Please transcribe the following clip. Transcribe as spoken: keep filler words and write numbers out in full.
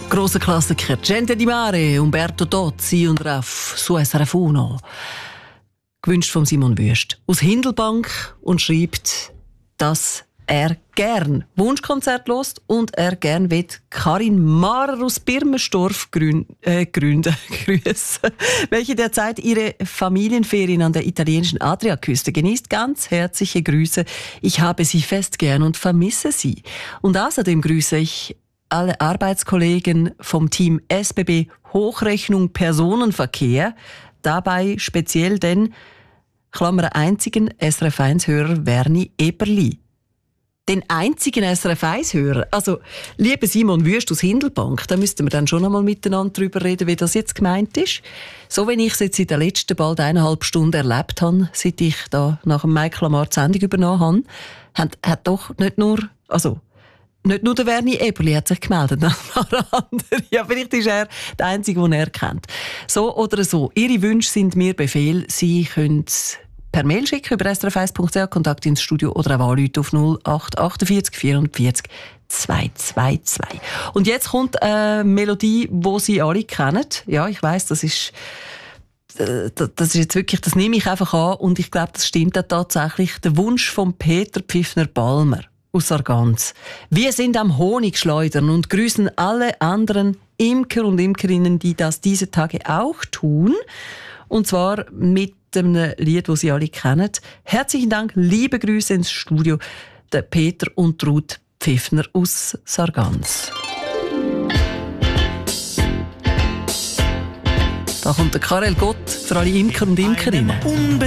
Grosse Klassiker. Gente di Mare, Umberto Tozzi und Raff su S R F Uno. Gewünscht von Simon Wüst. Aus Hindelbank und schreibt, dass er gern Wunschkonzert hört und er gern will Karin Mahrer aus Birmenstorf grün, äh, gründen, grüßen, welche derzeit ihre Familienferien an der italienischen Adriaküste genießt. Ganz herzliche Grüße. Ich habe sie fest gern und vermisse sie. Und außerdem grüße ich alle Arbeitskollegen vom Team S B B Hochrechnung Personenverkehr. Dabei speziell den, Klammer, einzigen S R F eins Hörer Werni Eberli. Den einzigen S R F eins Hörer. Also, lieber Simon Wüst aus Hindelbank, da müssten wir dann schon einmal miteinander darüber reden, wie das jetzt gemeint ist. So, wenn ich es jetzt in den letzten bald eineinhalb Stunden erlebt habe, seit ich da nach dem Mike Lamar die Sendung übernommen habe, hat, hat doch nicht nur, also, nicht nur der Werni Eberli hat sich gemeldet, noch ein paar andere. Ja, vielleicht ist er der Einzige, den er kennt. So oder so. Ihre Wünsche sind mir Befehl. Sie können per Mail schicken über s r f eins punkt c h, Kontakt ins Studio oder auch anrufen auf null acht achtundvierzig vierundvierzig zweihundertzweiundzwanzig. Und jetzt kommt eine Melodie, die Sie alle kennen. Ja, ich weiss, das ist, das ist jetzt wirklich, das nehme ich einfach an und ich glaube, das stimmt auch tatsächlich. Der Wunsch von Peter Pfiffner-Balmer aus Sargans. Wir sind am Honig schleudern und grüßen alle anderen Imker und Imkerinnen, die das diese Tage auch tun. Und zwar mit einem Lied, das Sie alle kennen. Herzlichen Dank, liebe Grüße ins Studio, der Peter und Ruth Pfiffner aus Sargans. Da kommt der Karel Gott für alle Imker und Imkerinnen.